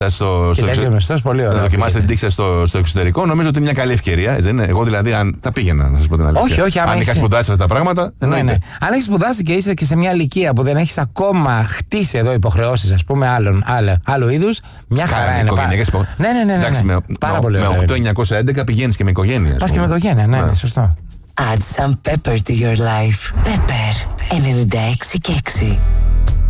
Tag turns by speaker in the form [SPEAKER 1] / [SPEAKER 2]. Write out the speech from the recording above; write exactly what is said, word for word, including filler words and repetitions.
[SPEAKER 1] Στο,
[SPEAKER 2] και τέτοιο μισθός, πολύ ωραία.
[SPEAKER 1] Να δοκιμάσετε την τύχη στο, στο εξωτερικό, νομίζω ότι είναι μια καλή ευκαιρία. Δεν είναι. Εγώ δηλαδή, αν τα πήγαινα, να σας πω την αλήθεια.
[SPEAKER 2] Όχι, όχι,
[SPEAKER 1] αν είχα σπουδάσει αυτά τα πράγματα.
[SPEAKER 2] Ναι, ναι. Αν έχεις σπουδάσει και είσαι και σε μια ηλικία που δεν έχεις ακόμα χτίσει εδώ υποχρεώσεις, ας πούμε, άλλων, άλλο, άλλο είδους, μια χαρά είναι. Πάρα... Ναι, ναι, ναι, ναι, ναι.
[SPEAKER 1] Εντάξει, με,
[SPEAKER 2] πάρα
[SPEAKER 1] με,
[SPEAKER 2] πολύ ωραία.
[SPEAKER 1] Με οκτώ χιλιάδες εννιακόσια έντεκα πηγαίνεις και με οικογένεια.
[SPEAKER 2] Πας και με οικογένεια, ναι, ναι, σωστό.
[SPEAKER 3] Add some pepper to your life. Pepper ενενήντα έξι και έξι.